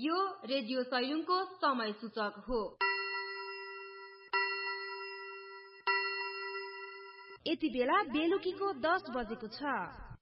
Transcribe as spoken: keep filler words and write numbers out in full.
यो रेडियो सैलुङको समय सूचक हो। यति बेला बेलुकीको दस बजेको छ।